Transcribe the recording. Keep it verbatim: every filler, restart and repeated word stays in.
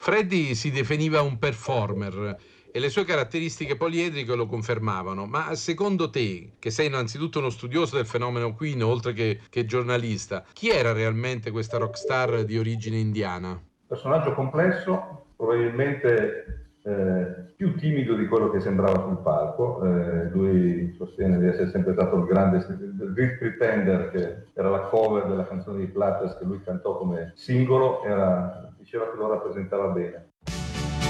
Freddie si definiva un performer e le sue caratteristiche poliedriche lo confermavano. Ma secondo te, che sei innanzitutto uno studioso del fenomeno Queen, oltre che, che giornalista, chi era realmente questa rockstar di origine indiana? Personaggio complesso, probabilmente eh, più timido di quello che sembrava sul palco. Eh, lui sostiene di essere sempre stato il grande il Great Pretender, che era la cover della canzone di Platters che lui cantò come singolo, era, diceva che lo rappresentava bene.